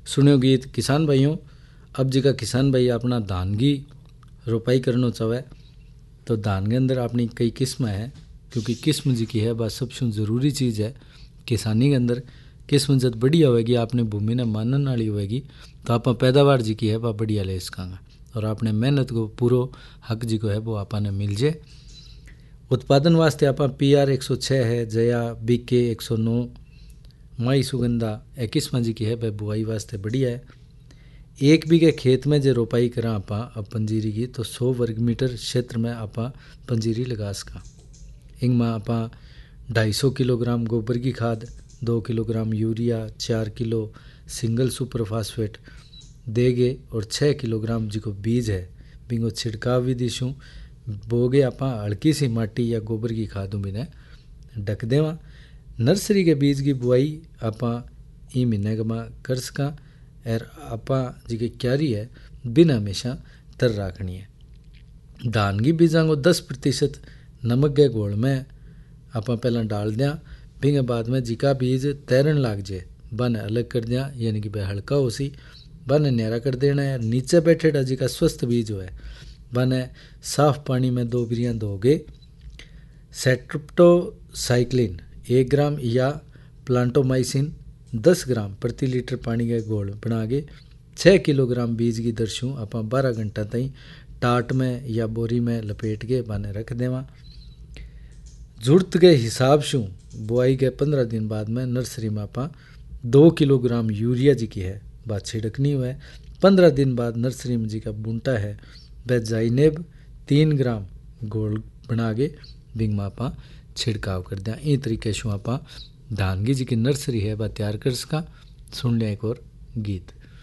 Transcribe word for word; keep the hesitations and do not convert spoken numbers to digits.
सुनियो गीत किसान भाइयों। अब जी का किसान भाई अपना धान की रोपाई करना चाहे तो धान के अंदर अपनी कई किस्म है, क्योंकि किस्म जी की है बस सबसे ज़रूरी चीज़ है किसानी के अंदर। किस्म जब बढ़िया होगी आपने भूमि ने मानने वाली होगी तो आप पैदावार जी की है वह बढ़िया ले सकांगा और आपने मेहनत को पूरा हक जी को है वो आपने मिल जाए। उत्पादन वास्ते आप पी आर एक सौ छः है, जया बी के एक सौ नौ, माई सुगंधा ए किस्म जी की है वह बुआई वास्ते बढ़िया है। एक बीघे खेत में जो रोपाई करा आप अब पंजीरी की तो सौ वर्ग मीटर क्षेत्र में आप पंजीरी लगा सका। इनमें आप ढाई सौ किलोग्राम गोबर की खाद, दो किलोग्राम यूरिया, चार किलो सिंगल सुपर फास्फेट देगे और छः किलोग्राम जी को बीज है बिंगो छिड़काव विधि शू बोगे आप हल्की सी माटी या गोबर की खादों बिना ढक देवा। नर्सरी के बीज की बुआई आप ई महीने का कर सका और आपा जी की क्यारी है बिन हमेशा तर रखनी है। धान की बीजा को दस प्रतिशत नमक के घोल में आप पहला डाल दिया, फिर बाद में जिका बीज तैरन लग जाए बन अलग कर दिया, यानी कि वह हल्का हो सी बन न्यारा कर देना है। नीचे बैठेड़ा जी का स्वस्थ बीज हो है बन साफ पानी में दो बिरियाँ धोगे। सेट्रिप्टोसाइक्लिन एक ग्राम या प्लांटोमाइसिन दस ग्राम प्रति लीटर पानी का घोल बना के छः किलोग्राम बीज की दरशू आप बारह घंटा तई टाट में या बोरी में लपेट के बाने रख देवा। जरूरत के हिसाब से बुआई के पंद्रह दिन बाद में नर्सरी में आप दो किलोग्राम यूरिया जी की है बात छिड़कनी हुआ है। पंद्रह दिन बाद नर्सरी में जी का बूंटा है वह जाइनेब तीन ग्राम घोल बना के बिंग में आप छिड़काव कर दें। इन तरीके से आप धान की जी की नर्सरी है वह तैयार कर सका। सुन लिया एक और गीत।